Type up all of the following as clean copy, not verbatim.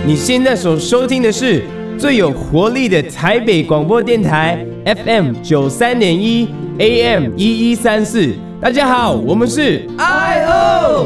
你现在所收听的是最有活力的台北广播电台 FM 93.1 AM 1134。大家好，我们是 IO。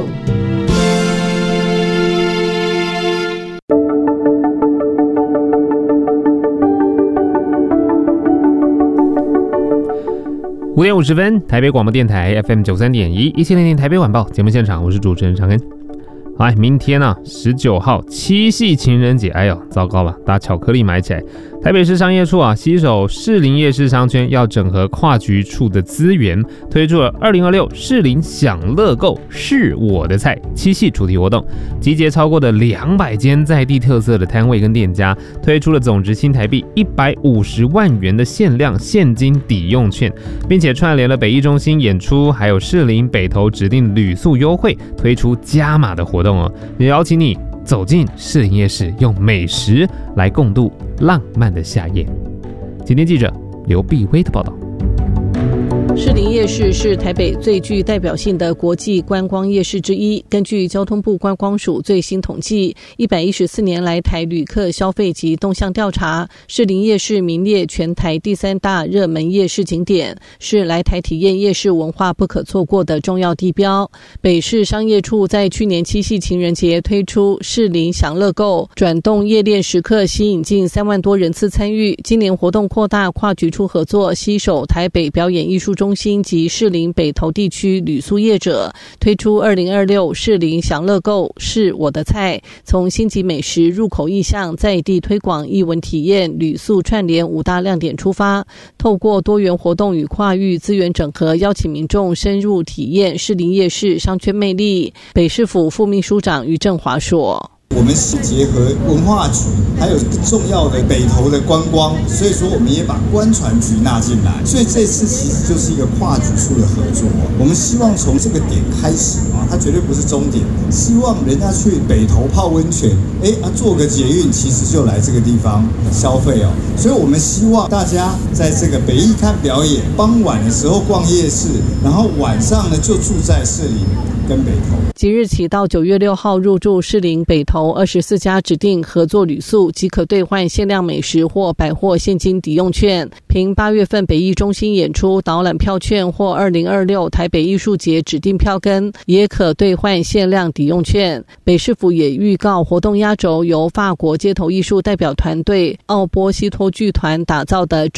5点50分，台北广播电台 FM 93.1 170台北晚报节目现场，我是主持人常恩。好，明天啊，19号七夕情人节，哎呦，糟糕了，把巧克力买起来。台北市商业处啊，携手士林夜市商圈，要整合跨局处的资源，推出了2026士林享乐购是我的菜七夕主题活动，集结超过的200间在地特色的摊位跟店家，推出了总值新台币150万元的限量现金抵用券，并且串联了北艺中心演出，还有士林北投指定旅宿优惠，推出加码的活动哦，也邀请你走进士林夜市，用美食来共度浪漫的夏夜。今天记者刘碧威的报道。 士林夜市是台北最具代表性的国际观光夜市之一。根据交通部观光署最新统计，114年来台旅客消费及动向调查，士林夜市名列全台第3大热门夜市景点，是来台体验夜市文化不可错过的重要地标。北市商业处在去年七夕情人节推出士林享乐购，转动夜店时刻，吸引近3万多人次参与。今年活动扩大跨局处合作，携手台北表演艺术中心及士林北投地区旅宿业者，推出2026士林享乐购是我的菜，从星级美食、入口意象、在地推广、艺文体验、旅宿串联5大亮点出发，透过多元活动与跨域资源整合，邀请民众深入体验士林夜市商圈魅力。北市府副秘书长于正华说， 我们是结合文化局，还有更重要的北投的观光，所以说我们也把观传局纳进来，所以这次其实就是一个跨局处的合作。我们希望从这个点开始啊，它绝对不是终点，希望人家去北投泡温泉，坐个捷运其实就来这个地方消费哦。所以我们希望大家在这个北艺看表演，傍晚的时候逛夜市，然后晚上呢就住在士林跟北投。 即日起到9月6号入住士林北投24家指定合作旅宿，即可兑换限量美食或百货现金抵用券。凭8月份北艺中心演出导览票券或2026台北艺术节指定票根，也可兑换限量抵用券。北市府也预告，活动压轴由法国街头艺术代表团队奥波西托剧团打造的